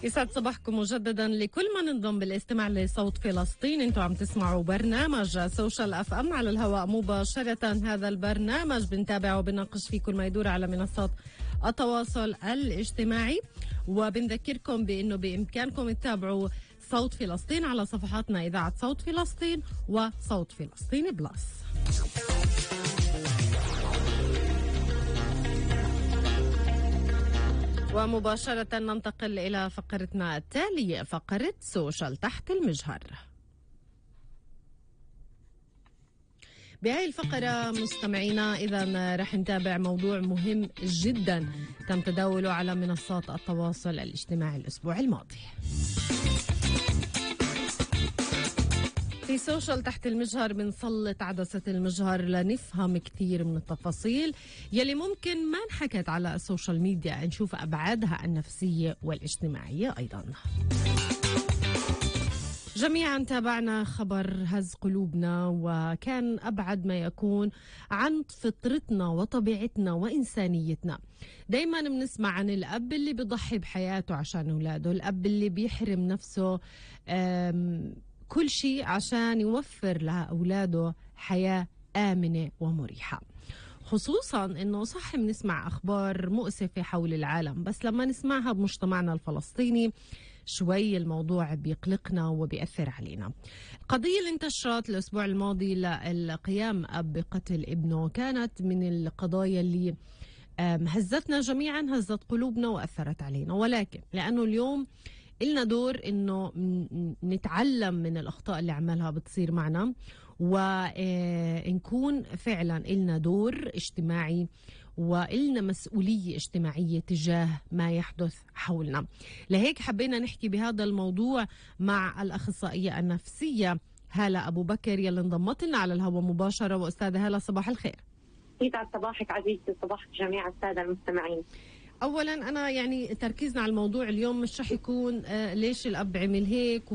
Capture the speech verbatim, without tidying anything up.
يسعد صباحكم مجددا لكل من انضم بالاستماع لصوت فلسطين. انتم عم تسمعوا برنامج سوشيال اف ام على الهواء مباشرة. هذا البرنامج بنتابع وبنناقش فيه كل ما يدور على منصات التواصل الاجتماعي، وبنذكركم بانه بامكانكم تتابعوا صوت فلسطين على صفحاتنا اذاعة صوت فلسطين وصوت فلسطين بلس. ومباشرة ننتقل إلى فقرتنا التالية، فقرة سوشيال تحت المجهر. بهاي الفقرة مستمعينا إذا رح نتابع موضوع مهم جدا تم تداوله على منصات التواصل الاجتماعي الأسبوع الماضي. في سوشيال تحت المجهر بنسلط عدسة المجهر لنفهم كثير من التفاصيل يلي ممكن ما انحكت على السوشيال ميديا، نشوف أبعادها النفسية والاجتماعية أيضا. جميعا تابعنا خبر هز قلوبنا، وكان أبعد ما يكون عن فطرتنا وطبيعتنا وإنسانيتنا. دايما بنسمع عن الأب اللي بيضحي بحياته عشان أولاده، الأب اللي بيحرم نفسه كل شيء عشان يوفر لأولاده حياة آمنة ومريحة. خصوصا انه صح بنسمع اخبار مؤسفة حول العالم، بس لما نسمعها بمجتمعنا الفلسطيني شوي الموضوع بيقلقنا وبيأثر علينا. القضية اللي انتشرت الاسبوع الماضي للقيام اب بقتل ابنه كانت من القضايا اللي هزتنا جميعا، هزت قلوبنا وأثرت علينا، ولكن لأنه اليوم إلنا دور إنه نتعلم من الأخطاء اللي عملها بتصير معنا، ونكون فعلا إلنا دور اجتماعي وإلنا مسؤولية اجتماعية تجاه ما يحدث حولنا. لهيك حبينا نحكي بهذا الموضوع مع الأخصائية النفسية هالة أبو بكر يلي انضمت لنا على الهواء مباشرة. وأستاذة هالة صباح الخير. يسعد صباحك عزيزتي، صباح جميع السادة المستمعين. أولا أنا يعني تركيزنا على الموضوع اليوم مش رح يكون آه ليش الأب عمل هيك